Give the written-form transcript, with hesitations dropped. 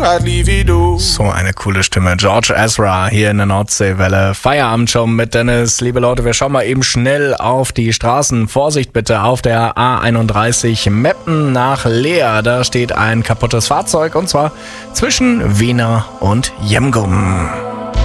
badly wie du. So eine coole Stimme. George Ezra hier in der Nordseewelle. Feierabend schon mit Dennis. Liebe Leute, wir schauen mal eben schnell auf die Straßen. Vorsicht bitte auf der A31 Meppen nach Leer. Da steht ein kaputtes Fahrzeug und zwar zwischen Wiener und Jemgum.